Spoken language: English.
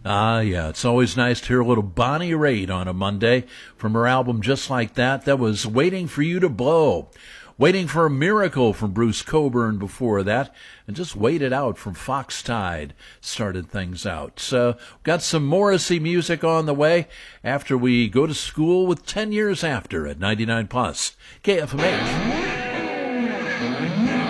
Ah, yeah, it's always nice to hear a little Bonnie Raitt on a Monday from her album Just Like That. That was Waiting for You to Blow. Waiting for a Miracle from Bruce Cockburn before that, and Just Wait It Out from Foxtide started things out. So, got some Morrissey music on the way after we go to school with 10 Years After at 99 Plus KFMH.